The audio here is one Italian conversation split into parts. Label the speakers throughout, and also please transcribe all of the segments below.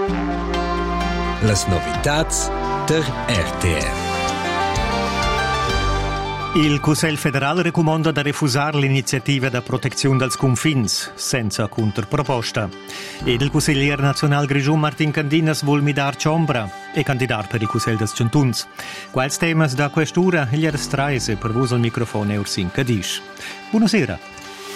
Speaker 1: Las novitats der RTR.
Speaker 2: Il Cussegl federal recomanda da refusar l'iniziativa da protezione dels confins, senza contraproposta. Ed il Consigliere Nazional Grischun Martin Candinas vuol midar c'ombra e candidar per il Cussegl dels Chantuns. Quals temas da questura gli arrestraise per vos al microfono Eursin Cadisch. Buonasera.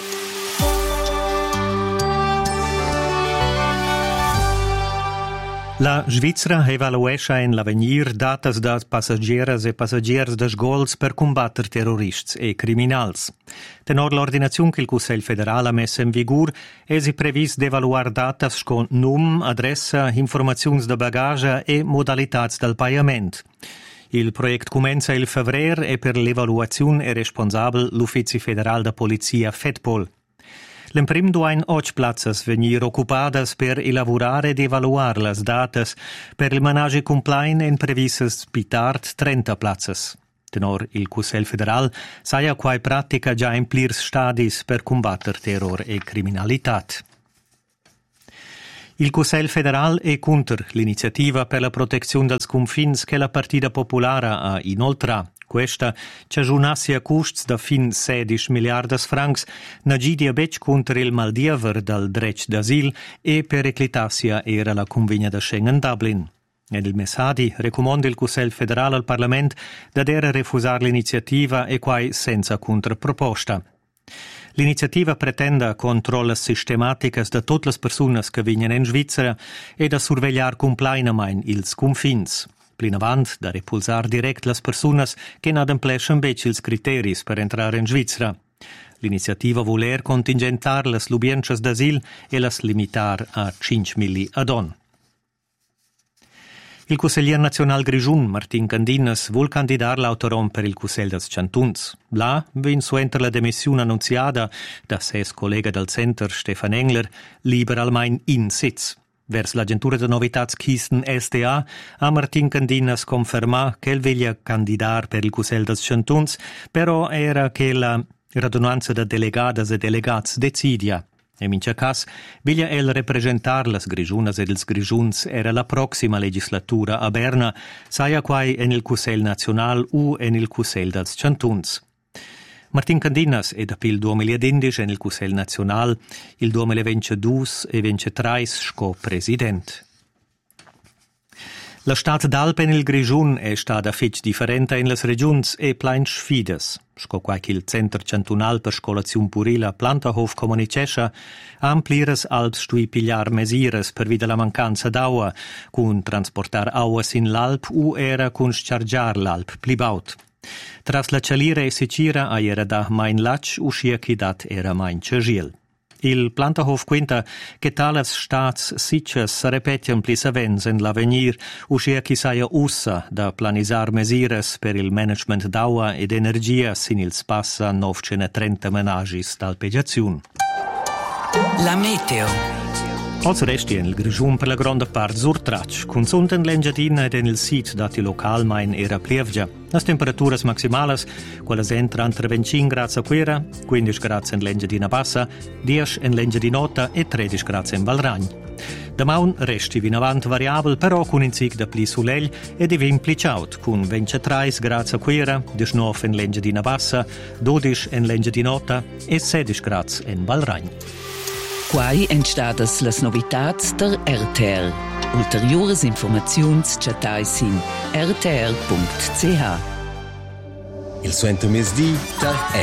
Speaker 2: La Svizzera evaluescha in l'avenir datas da passagieras e passagiers des gols per combatter terrorists e criminals. Tenor l'ordinazione che il Cussegl federal ha messo in vigor, è previsto d'evaluare datas con num, adressa, informazioni de bagaglia e modalità del pagamento. Il progetto comincia il febbraio e per l'evaluazione è responsabile l'Ufficio federale da Polizia FEDPOL. L'emprim duain 8 plazzas venir occupadas per elaborare ed evaluare las datas per il manage complain en previsas pitart 30 plazzas. Tenor il Cussegl federal saia quai pratica già in plirs stadis per combatter terror e criminalitat. Il Cussegl federal è contro l'iniziativa per la protezione dels confins che la Partida Popolare ha inoltrato. Questa ci aggiunassi a costi da fin 16 miliardi francs, nagidia bec contro il maldiever dal dretto d'asil e per eclitassia era la convegna da Schengen Dublin. Ed il Messadi raccomanda il Cussegl federale al Parlamento da refusare l'iniziativa e quai senza contraproposta. L'iniziativa pretende controlli sistematici da tutte le persone che vengono in Svizzera e da sorvegliare complainament ils confins. Plin avant da repulsar direct las personas che non adempleschen bec ils criteris per entrare in Svizzera. L'iniziativa voler contingentar las lubiences d'asil e las limitar a 5.000 ad on. Il Consigliere Nazional Grischun, Martin Candinas, vuol candidar l'autorom per il Cussegl dels Chantuns. Là, vin suenter la demissione annunziata da ses collega del Center, Stefan Engler, liberalmein in Sitz. Vers l'agentura de novitats Kisten SDA, a Martin Candinas conferma che el veglia candidar per il Cussegl dels Chantuns, però era che la radunanza de delegadas e delegats decidia. E in ce cas, veglia el representar las Grischunas ed ils Grischuns era la proxima legislatura a Berna, saia quai en il Cussegl Nacional u en il Cussegl dels Chantuns. Martin Candinas è da il 2011 nel Cussegl Nacional, il 2022 e 2023 sco president. La stat d'Alp en il Grischun è stata fetch differente in las regions e plein sfides. Sco quai il Center Cantunal per scolaziun purila Plantahof comunicescha, ampliras Alps stui pigliar mesires per vide la mancanza d'aua, cun transportar auas in l'Alp u era cun schargiar l'Alp plibaut. Tras la cialira e sicira a era da main lac uscia che dat era main cegiel. Il Plantahof quinta che talas stats siccias repetiam plis avens en l'avenir uscia che saia ussa da planisar mesires per il management d'aua ed energia sin ils passa 930 menagis d'alpegiaziun.
Speaker 3: La meteo.
Speaker 2: Als resti en il Grischun per la grande part surtrac, con sunten l'engiadina ed en il sit dati local main era plievgia. Las temperaturas maximales, quelles entran tra 25 gradi a Quera, 15 gradi en l'engiadina bassa, 10 en l'engiadinota e 13 gradi en Valragn. Damaun resti vin avant variabel, però con in sig da pli sulegl e di vin pliciaut, con 23 gradi a Quera, 19 en l'engiadina bassa, 12 en l'engiadinota e 16 gradi en Valragn.
Speaker 3: Quai entstadas las novitats der RTR. Ulteriores informaziuns chatais in rtr.ch.
Speaker 1: Il suento mesdì der